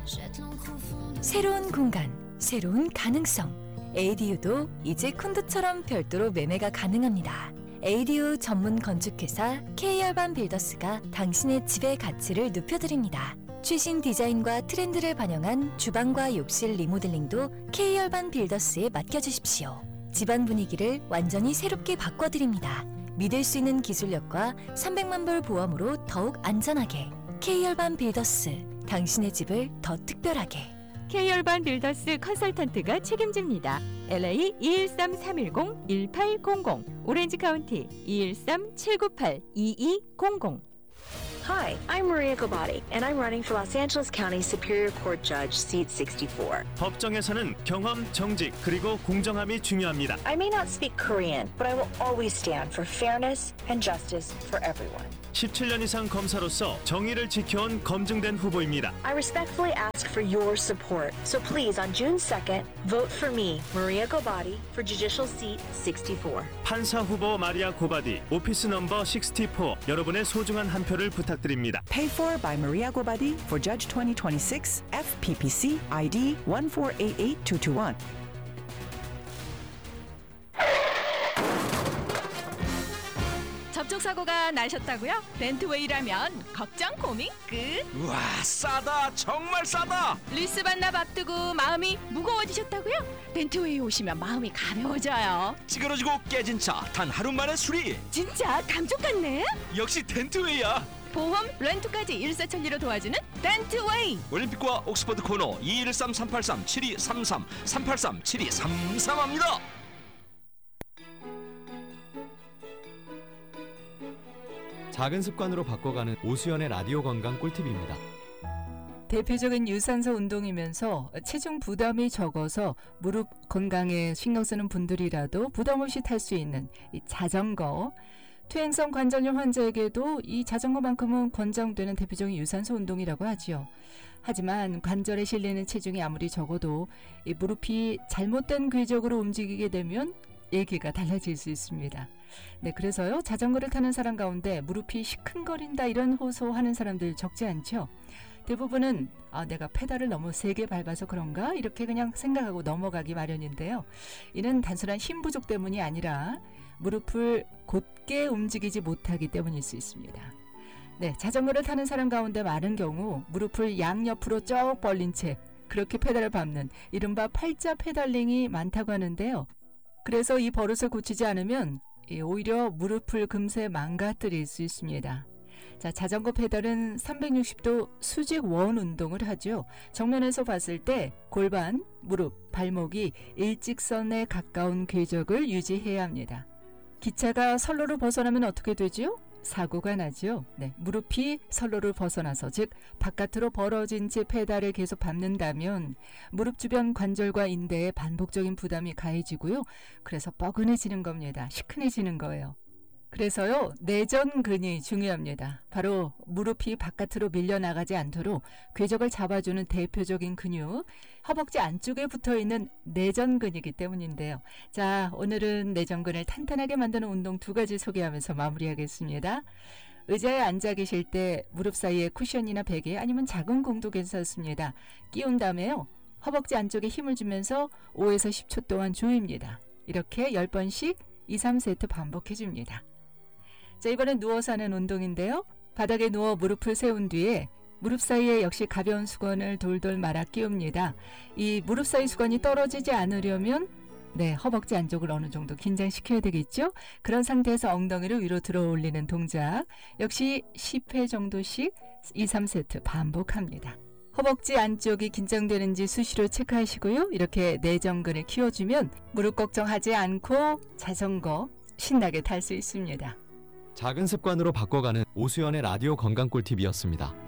새로운 공간, 새로운 가능성. ADU도 이제 콘도처럼 별도로 매매가 가능합니다. ADU 전문 건축회사 K열반 빌더스가 당신의 집의 가치를 높여드립니다. 최신 디자인과 트렌드를 반영한 주방과 욕실 리모델링도 K열반 빌더스에 맡겨주십시오. 집안 분위기를 완전히 새롭게 바꿔드립니다. 믿을 수 있는 기술력과 300만 불 보험으로 더욱 안전하게. K열반 빌더스, 당신의 집을 더 특별하게. K열반 빌더스 컨설턴트가 책임집니다. LA 213-310-1800, 오렌지 카운티 213-798-2200. Hi, I'm Maria Gobati, and I'm running for Los Angeles County Superior Court Judge, seat 64. 법정에서는 경험, 정직, 그리고 공정함이 중요합니다. I may not speak Korean, but I will always stand for fairness and justice for everyone. 17년 이상 검사로서 정의를 지켜온 검증된 후보입니다. I respectfully ask for your support. So please, on June 2nd, vote for me, Maria Gobati, for Judicial Seat 64. 판사 후보 마리아 고바디, 오피스 넘버 64. 여러분의 소중한 한 표를 부탁드립니다. Paid for by Maria Gobadi for Judge 2026, FPPC ID 1488221. 접촉사고가 나셨다고요? 렌트웨이라면 걱정 고민 끝. 우와, 싸다, 정말 싸다. 리스 반납 앞두고 마음이 무거워지셨다고요? 렌트웨이 오시면 마음이 가벼워져요. 찌그러지고 깨진 차 단 하루 만에 수리. 진짜 감쪽 같네. 역시 렌트웨이야. 보험, 렌트까지 일사천리로 도와주는 렌트웨이. 올림픽과 옥스퍼드 코너 213-383-7233 383-7233합니다. 작은 습관으로 바꿔가는 오수연의 라디오 건강 꿀팁입니다. 대표적인 유산소 운동이면서 체중 부담이 적어서 무릎 건강에 신경 쓰는 분들이라도 부담 없이 탈 수 있는 이 자전거. 퇴행성 관절염 환자에게도 이 자전거만큼은 권장되는 대표적인 유산소 운동이라고 하지요. 하지만 관절에 실리는 체중이 아무리 적어도 이 무릎이 잘못된 궤적으로 움직이게 되면 얘기가 달라질 수 있습니다. 네, 그래서요, 자전거를 타는 사람 가운데 무릎이 시큰거린다 이런 호소하는 사람들 적지 않죠. 대부분은 내가 페달을 너무 세게 밟아서 그런가 이렇게 그냥 생각하고 넘어가기 마련인데요. 이는 단순한 힘 부족 때문이 아니라 무릎을 곧게 움직이지 못하기 때문일 수 있습니다. 네, 자전거를 타는 사람 가운데 많은 경우 무릎을 양옆으로 쭉 벌린 채 그렇게 페달을 밟는 이른바 팔자 페달링이 많다고 하는데요. 그래서 이 버릇을 고치지 않으면 오히려 무릎을 금세 망가뜨릴 수 있습니다. 자, 자전거 페달은 360도 수직 원 운동을 하죠. 정면에서 봤을 때 골반, 무릎, 발목이 일직선에 가까운 궤적을 유지해야 합니다. 기차가 선로를 벗어나면 어떻게 되죠? 사고가 나죠. 네, 무릎이 선로를 벗어나서 즉 바깥으로 벌어진 채 페달을 계속 밟는다면 무릎 주변 관절과 인대에 반복적인 부담이 가해지고요. 그래서 뻐근해지는 겁니다. 시큰해지는 거예요. 그래서요, 내전근이 중요합니다. 바로 무릎이 바깥으로 밀려나가지 않도록 궤적을 잡아주는 대표적인 근육, 허벅지 안쪽에 붙어있는 내전근이기 때문인데요. 자, 오늘은 내전근을 탄탄하게 만드는 운동 2가지 소개하면서 마무리하겠습니다. 의자에 앉아 계실 때 무릎 사이에 쿠션이나 베개 아니면 작은 공도 괜찮습니다. 끼운 다음에요, 허벅지 안쪽에 힘을 주면서 5에서 10초 동안 조입니다. 이렇게 10번씩 2, 3세트 반복해줍니다. 자, 이번엔 누워서 하는 운동인데요. 바닥에 누워 무릎을 세운 뒤에 무릎 사이에 역시 가벼운 수건을 돌돌 말아 끼웁니다. 이 무릎 사이 수건이 떨어지지 않으려면 허벅지 안쪽을 어느 정도 긴장시켜야 되겠죠? 그런 상태에서 엉덩이를 위로 들어 올리는 동작. 역시 10회 정도씩 2, 3세트 반복합니다. 허벅지 안쪽이 긴장되는지 수시로 체크하시고요. 이렇게 내전근을 키워주면 무릎 걱정하지 않고 자전거 신나게 탈 수 있습니다. 작은 습관으로 바꿔가는 오수연의 라디오 건강 꿀팁이었습니다.